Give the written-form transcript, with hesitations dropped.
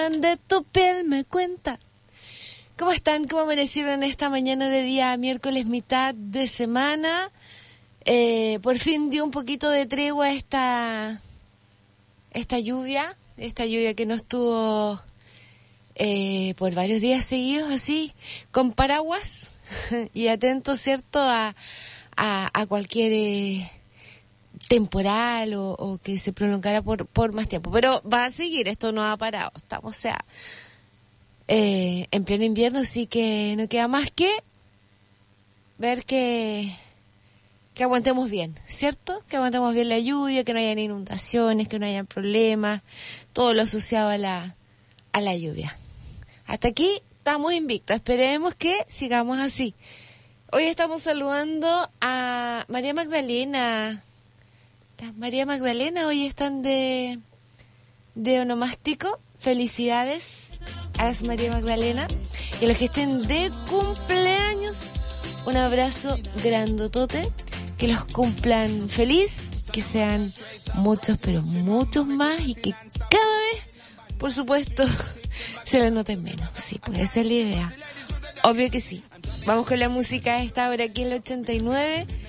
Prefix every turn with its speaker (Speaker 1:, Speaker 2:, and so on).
Speaker 1: De tu piel me cuenta. ¿Cómo están? ¿Cómo amanecieron esta mañana de día miércoles, mitad de semana? Por fin dio un poquito de tregua esta lluvia que nos tuvo por varios días seguidos así, con paraguas y atentos, ¿cierto?, a cualquier temporal o que se prolongara por más tiempo. Pero va a seguir, esto no ha parado. Estamos, en pleno invierno, así que no queda más que ver que aguantemos bien, ¿cierto? Que aguantemos bien la lluvia, que no hayan inundaciones, que no hayan problemas, todo lo asociado a la lluvia. Hasta aquí estamos invictos, esperemos que sigamos así. Hoy estamos saludando a María Magdalena. Las María Magdalena hoy están de onomástico. Felicidades a las María Magdalena. Y a los que estén de cumpleaños, un abrazo grandotote. Que los cumplan feliz, que sean muchos, pero muchos más. Y que cada vez, por supuesto, se les noten menos. Sí, puede ser la idea. Obvio que sí. Vamos con la música a esta hora aquí en el 89.